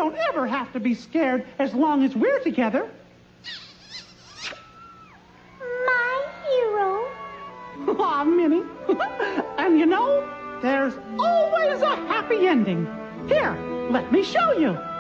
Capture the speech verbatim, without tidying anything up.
don't ever have to be scared as long as we're together. My hero. Aw, Minnie. And you know, there's always a happy ending. Here, let me show you.